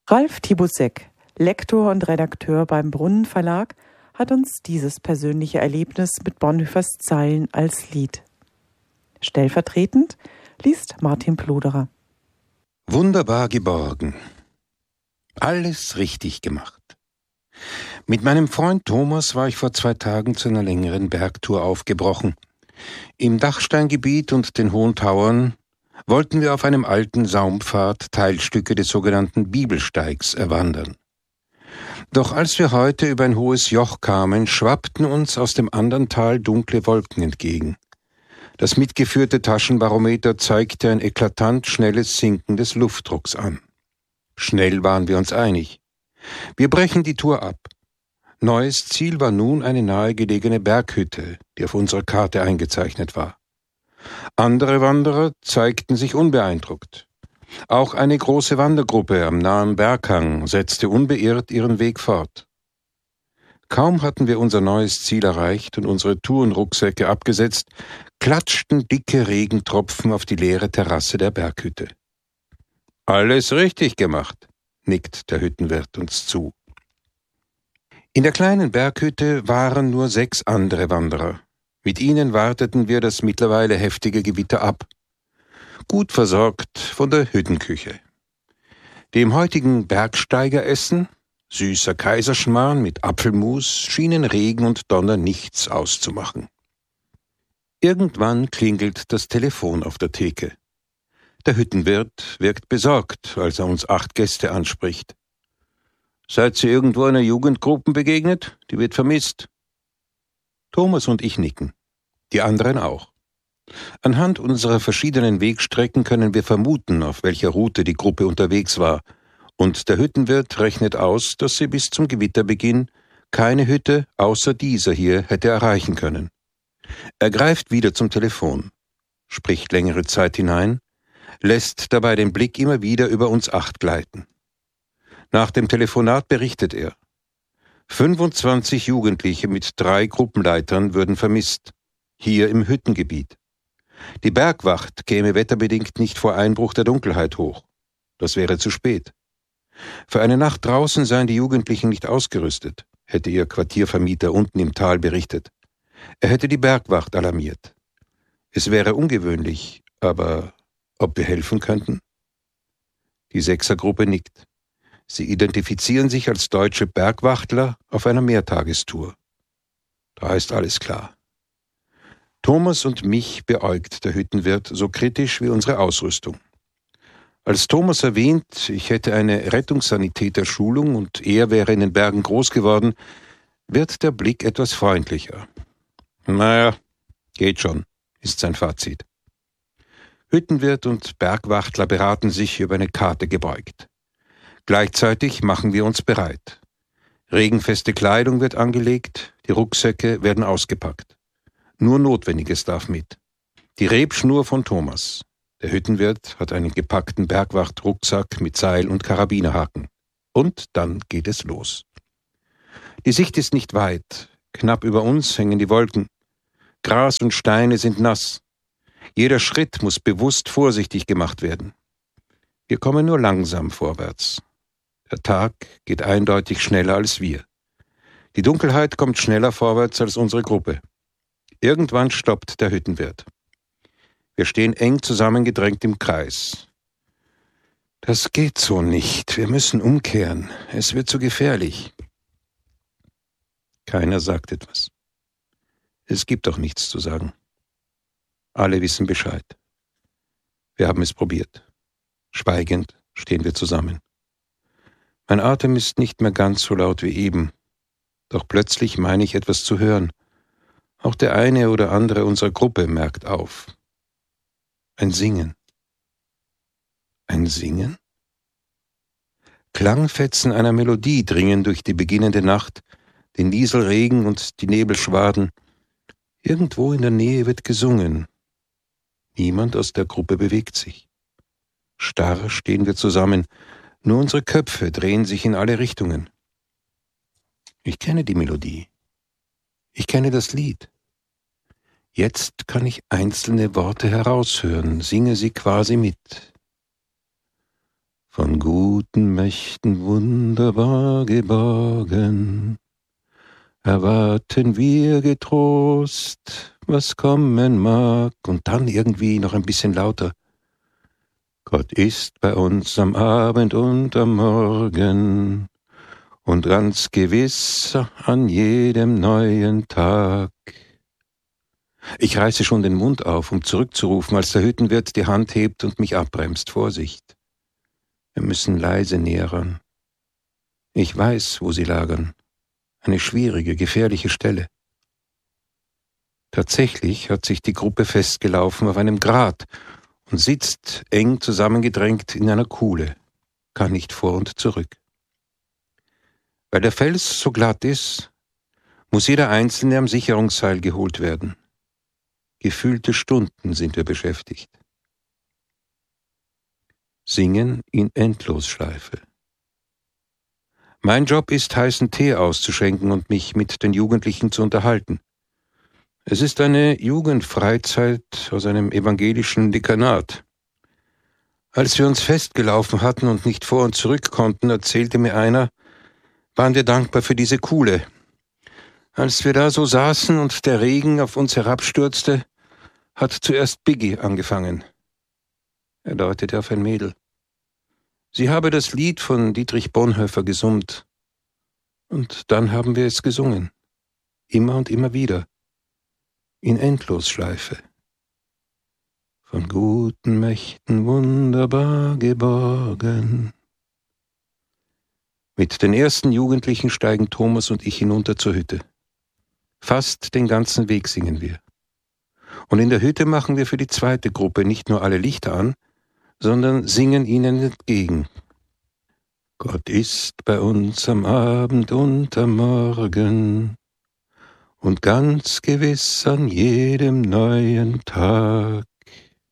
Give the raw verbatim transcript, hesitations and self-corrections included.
Ralf Tibusek, Lektor und Redakteur beim Brunnen Verlag, hat uns dieses persönliche Erlebnis mit Bonhoeffers Zeilen als Lied. Stellvertretend liest Martin Ploderer. Wunderbar geborgen. Alles richtig gemacht. Mit meinem Freund Thomas war ich vor zwei Tagen zu einer längeren Bergtour aufgebrochen. Im Dachsteingebiet und den hohen Tauern wollten wir auf einem alten Saumpfad Teilstücke des sogenannten Bibelsteigs erwandern. Doch als wir heute über ein hohes Joch kamen, schwappten uns aus dem anderen Tal dunkle Wolken entgegen. Das mitgeführte Taschenbarometer zeigte ein eklatant schnelles Sinken des Luftdrucks an. Schnell waren wir uns einig. Wir brechen die Tour ab. Neues Ziel war nun eine nahegelegene Berghütte, die auf unserer Karte eingezeichnet war. Andere Wanderer zeigten sich unbeeindruckt. Auch eine große Wandergruppe am nahen Berghang setzte unbeirrt ihren Weg fort. Kaum hatten wir unser neues Ziel erreicht und unsere Tourenrucksäcke abgesetzt, klatschten dicke Regentropfen auf die leere Terrasse der Berghütte. »Alles richtig gemacht«, nickt der Hüttenwirt uns zu. In der kleinen Berghütte waren nur sechs andere Wanderer. Mit ihnen warteten wir das mittlerweile heftige Gewitter ab. Gut versorgt von der Hüttenküche. Dem heutigen Bergsteigeressen, süßer Kaiserschmarrn mit Apfelmus, schienen Regen und Donner nichts auszumachen. Irgendwann klingelt das Telefon auf der Theke. Der Hüttenwirt wirkt besorgt, als er uns acht Gäste anspricht. »Seid ihr irgendwo einer Jugendgruppe begegnet? Die wird vermisst.« Thomas und ich nicken. Die anderen auch. Anhand unserer verschiedenen Wegstrecken können wir vermuten, auf welcher Route die Gruppe unterwegs war, und der Hüttenwirt rechnet aus, dass sie bis zum Gewitterbeginn keine Hütte außer dieser hier hätte erreichen können. Er greift wieder zum Telefon, spricht längere Zeit hinein, lässt dabei den Blick immer wieder über uns acht gleiten. Nach dem Telefonat berichtet er: fünfundzwanzig Jugendliche mit drei Gruppenleitern würden vermisst, hier im Hüttengebiet. Die Bergwacht käme wetterbedingt nicht vor Einbruch der Dunkelheit hoch. Das wäre zu spät. Für eine Nacht draußen seien die Jugendlichen nicht ausgerüstet, hätte ihr Quartiervermieter unten im Tal berichtet. Er hätte die Bergwacht alarmiert. Es wäre ungewöhnlich, aber ob wir helfen könnten? Die Sechsergruppe nickt. Sie identifizieren sich als deutsche Bergwachtler auf einer Mehrtagestour. Da ist alles klar. Thomas und mich beäugt der Hüttenwirt so kritisch wie unsere Ausrüstung. Als Thomas erwähnt, ich hätte eine Rettungssanitäterschulung und er wäre in den Bergen groß geworden, wird der Blick etwas freundlicher. Naja, geht schon, ist sein Fazit. Hüttenwirt und Bergwachtler beraten sich über eine Karte gebeugt. Gleichzeitig machen wir uns bereit. Regenfeste Kleidung wird angelegt, die Rucksäcke werden ausgepackt. Nur Notwendiges darf mit. Die Rebschnur von Thomas. Der Hüttenwirt hat einen gepackten Bergwacht-Rucksack mit Seil und Karabinerhaken. Und dann geht es los. Die Sicht ist nicht weit. Knapp über uns hängen die Wolken. Gras und Steine sind nass. Jeder Schritt muss bewusst vorsichtig gemacht werden. Wir kommen nur langsam vorwärts. Der Tag geht eindeutig schneller als wir. Die Dunkelheit kommt schneller vorwärts als unsere Gruppe. Irgendwann stoppt der Hüttenwirt. Wir stehen eng zusammengedrängt im Kreis. Das geht so nicht. Wir müssen umkehren. Es wird zu gefährlich. Keiner sagt etwas. Es gibt auch nichts zu sagen. Alle wissen Bescheid. Wir haben es probiert. Schweigend stehen wir zusammen. Mein Atem ist nicht mehr ganz so laut wie eben. Doch plötzlich meine ich etwas zu hören. Auch der eine oder andere unserer Gruppe merkt auf. Ein Singen. Ein Singen? Klangfetzen einer Melodie dringen durch die beginnende Nacht, den Nieselregen und die Nebelschwaden. Irgendwo in der Nähe wird gesungen. Niemand aus der Gruppe bewegt sich. Starr stehen wir zusammen, nur unsere Köpfe drehen sich in alle Richtungen. Ich kenne die Melodie. Ich kenne das Lied. Jetzt kann ich einzelne Worte heraushören, singe sie quasi mit. von guten Mächten wunderbar geborgen, erwarten wir getrost, was kommen mag. Und dann irgendwie noch ein bisschen lauter. Gott ist bei uns am Abend und am Morgen und ganz gewiss an jedem neuen Tag. Ich reiße schon den Mund auf, um zurückzurufen, als der Hüttenwirt die Hand hebt und mich abbremst. Vorsicht! Wir müssen leise näher ran. Ich weiß, wo sie lagern. Eine schwierige, gefährliche Stelle. Tatsächlich hat sich die Gruppe festgelaufen auf einem Grat und sitzt eng zusammengedrängt in einer Kuhle, kann nicht vor und zurück. Weil der Fels so glatt ist, muss jeder Einzelne am Sicherungsseil geholt werden. Gefühlte Stunden sind wir beschäftigt. Singen in Endlosschleife. Mein Job ist, heißen Tee auszuschenken und mich mit den Jugendlichen zu unterhalten. Es ist eine Jugendfreizeit aus einem evangelischen Dekanat. Als wir uns festgelaufen hatten und nicht vor und zurück konnten, erzählte mir einer, waren wir dankbar für diese Kuhle. Als wir da so saßen und der Regen auf uns herabstürzte, hat zuerst Biggie angefangen. Er deutete auf ein Mädel. Sie habe das Lied von Dietrich Bonhoeffer gesummt. Und dann haben wir es gesungen. Immer und immer wieder. In Endlosschleife. Von guten Mächten wunderbar geborgen. Mit den ersten Jugendlichen steigen Thomas und ich hinunter zur Hütte. Fast den ganzen Weg singen wir. Und in der Hütte machen wir für die zweite Gruppe nicht nur alle Lichter an, sondern singen ihnen entgegen. Gott ist bei uns am Abend und am Morgen und ganz gewiss an jedem neuen Tag.